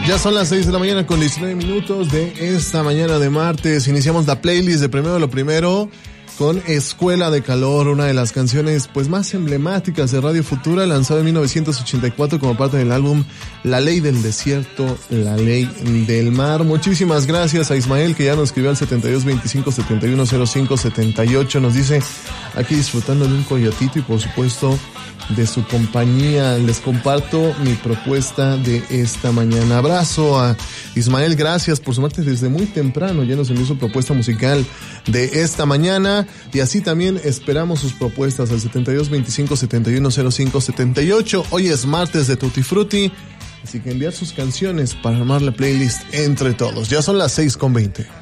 Ya son las 6 de la mañana con 19 minutos de esta mañana de martes. Iniciamos la playlist de Primero lo Primero con Escuela de Calor, una de las canciones pues más emblemáticas de Radio Futura, lanzada en 1984 como parte del álbum La Ley del Desierto, La Ley del Mar. Muchísimas gracias a Ismael, que ya nos escribió al 7225-7105-78. Nos dice, aquí disfrutando de un coyotito y por supuesto de su compañía. Les comparto mi propuesta de esta mañana. Abrazo a Ismael, gracias por sumarte desde muy temprano. Ya nos envió su propuesta musical de esta mañana y así también esperamos sus propuestas al 7225-7105-78. Hoy es martes de Tutti Frutti, así que enviar sus canciones para armar la playlist entre todos. Ya son las 6:20.